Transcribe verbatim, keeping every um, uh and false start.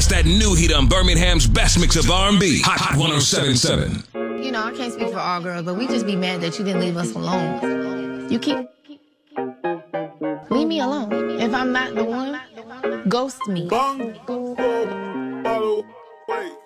It's that new heat on Birmingham's best mix of R and B. Hot, Hot one oh seven point seven. You know, I can't speak for all girls, but we just be mad that you didn't leave us alone. You keep... Leave me alone. If I'm not the one, ghost me. Bang, boom, boom, follow, wait.